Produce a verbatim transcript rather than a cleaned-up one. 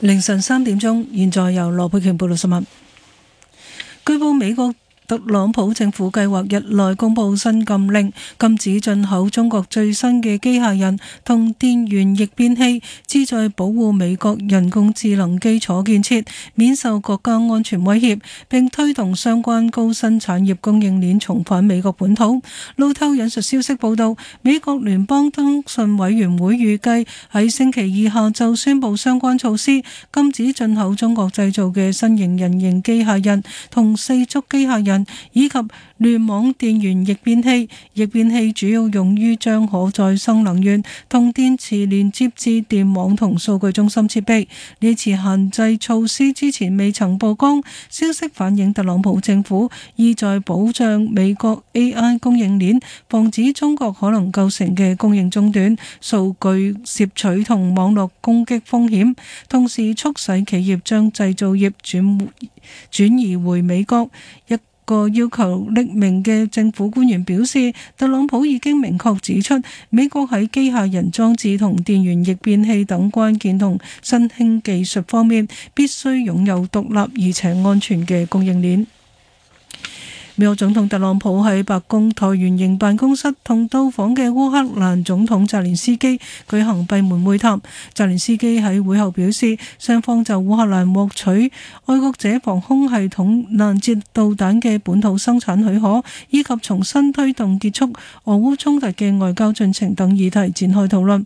凌晨三點鐘，現在由羅佩瓊報道新聞。據報美國特朗普政府計劃日內公布新禁令，禁止進口中國最新嘅機械人同電源逆變器，旨在保護美國人工智能基礎建設免受國家安全威脅，並推動相關高新產業供應鏈重返美國本土。路透引述消息報道，美國聯邦通訊委員會預計喺星期二下晝宣布相關措施，禁止進口中國製造嘅新型人形機械人同四足機械人，以及聯網電源逆變器。逆變器主要用於將可再生能源同電池連接至電網同數據中心設備。呢次限制措施之前未曾曝光，消息反映特朗普政府意在保障美國 A I 供應鏈，防止中國可能構成嘅供應中斷、數據竊取同網絡攻擊風險，同時促使企業將製造業轉轉移回美國。一個要求匿名嘅政府官員表示，特朗普已經明確指出，美國喺機械人裝置同電源逆變器等關鍵同新興技術方面必須擁有獨立而且安全嘅供應鏈。美國總統特朗普喺白宮橢圓形辦公室同到訪嘅烏克蘭總統澤連斯基舉行閉門會談。澤連斯基喺會後表示，雙方就烏克蘭獲取愛國者防空系統攔截導彈嘅本土生產許可，以及重新推動結束俄烏衝突嘅外交進程等議題展開討論。